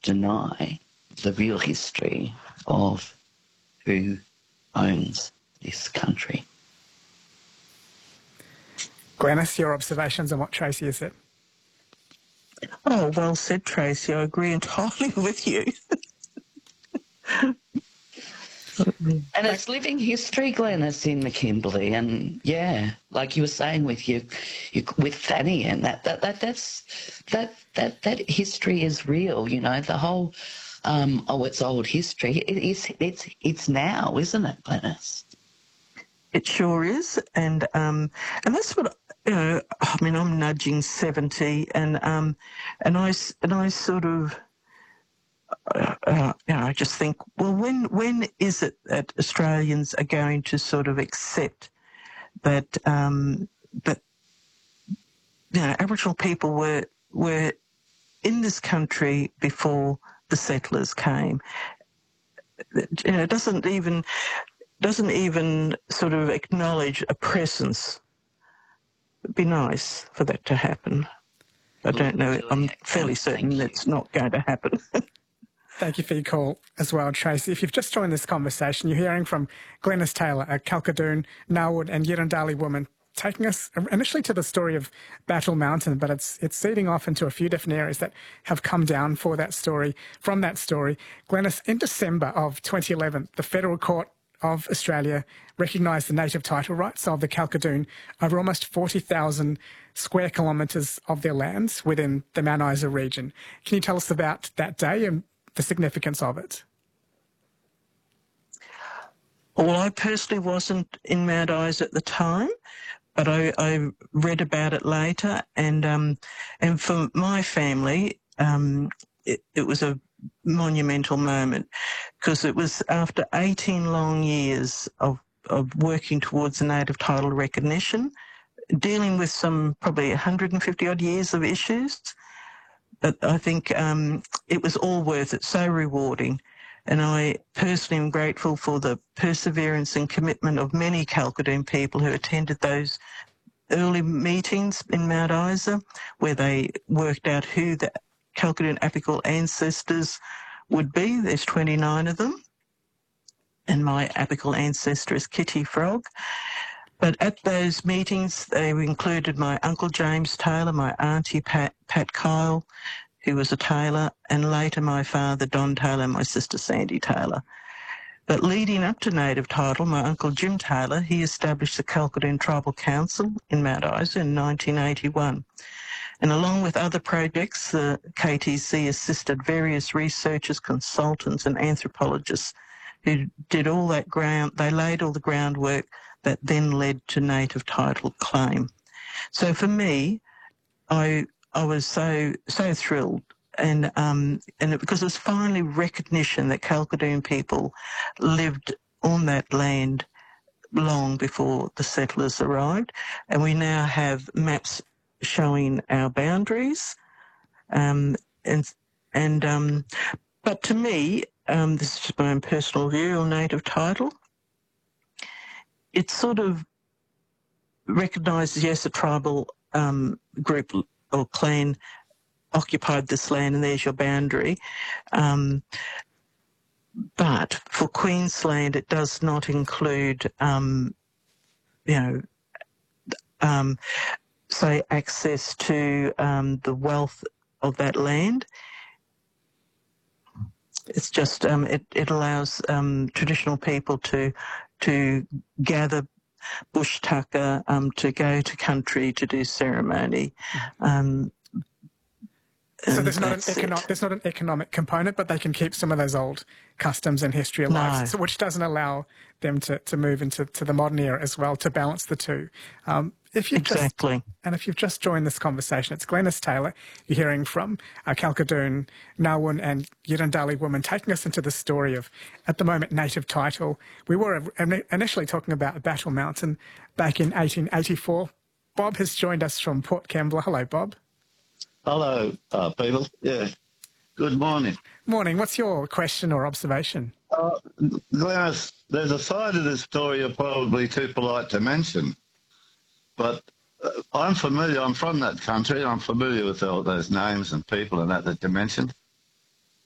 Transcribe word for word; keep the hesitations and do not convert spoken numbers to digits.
deny the real history of who owns this country. Glenys, your observations on what Tracy has said? Oh, well said, Tracy. I agree entirely with you. And it's living history, Glenys, in the Kimberley, and yeah, like you were saying with you, you with Fanny, and that that that that's that that that history is real. You know, the whole um, oh, it's old history. It is. It's it's now, isn't it, Glenys? It sure is, and um, and that's what you know. I mean, I'm nudging seventy, and um, and I and I sort of. Uh, uh, you know, I just think, well, when when is it that Australians are going to sort of accept that um, that you know Aboriginal people were were in this country before the settlers came? You know, it doesn't even doesn't even sort of acknowledge a presence. It'd be nice for that to happen. I don't know. I'm fairly certain it's not going to happen. Thank you for your call as well, Tracy. If you've just joined this conversation, you're hearing from Glenys Taylor, a Kalkadoon, Naurwud and Yirrindali woman, taking us initially to the story of Battle Mountain, but it's it's seeding off into a few different areas that have come down for that story. From that story, Glenys, in December of twenty eleven, the Federal Court of Australia recognised the native title rights of the Kalkadoon over almost forty thousand square kilometres of their lands within the Mount Isa region. Can you tell us about that day and the significance of it? Well, I personally wasn't in Mount Isa at the time, but I, I read about it later, and um, and for my family, um, it, it was a monumental moment because it was after eighteen long years of, of working towards the native title recognition, dealing with some probably one hundred fifty odd years of issues. But I think um, it was all worth it, so rewarding. And I personally am grateful for the perseverance and commitment of many Kalkadoon people who attended those early meetings in Mount Isa, where they worked out who the Kalkadoon apical ancestors would be. There's twenty-nine of them. And my apical ancestor is Kitty Frog. But at those meetings, they included my Uncle James Taylor, my Auntie Pat, Pat Kyle, who was a tailor, and later my father, Don Taylor, and my sister, Sandy Taylor. But leading up to native title, my Uncle Jim Taylor, he established the Kalkadoon Tribal Council in Mount Isa in nineteen eighty-one. And along with other projects, the K T C assisted various researchers, consultants, and anthropologists who did all that ground, they laid all the groundwork that then led to native title claim. So for me, I I was so so thrilled, and um and it, because it was finally recognition that Kalkadoon people lived on that land long before the settlers arrived, and we now have maps showing our boundaries, um and and um but to me, um this is just my own personal view on native title. It sort of recognises, yes, a tribal um, group or clan occupied this land and there's your boundary. Um, but for Queensland, it does not include, um, you know, um, say, access to um, the wealth of that land. It's just, um, it, it allows um, traditional people to to gather bush tucker, um, to go to country to do ceremony. Um, so there's not, an econo- there's not an economic component, but they can keep some of those old customs and history alive, no. so, which doesn't allow them to, to move into to the modern era as well, to balance the two. Um, if you've exactly. Just, and if you've just joined this conversation, it's Glenys Taylor you're hearing from, uh, Kalkadoon, Naurwud and Yirrindali woman, taking us into the story of, at the moment, native title. We were initially talking about Battle Mountain back in eighteen eighty-four. Bob has joined us from Port Kembla. Hello, Bob. Hello, uh, people. Yeah, good morning. Morning. What's your question or observation? Uh, Glenys, there's a side of this story you're probably too polite to mention, but uh, I'm familiar, I'm from that country, I'm familiar with all those names and people and that that you mentioned.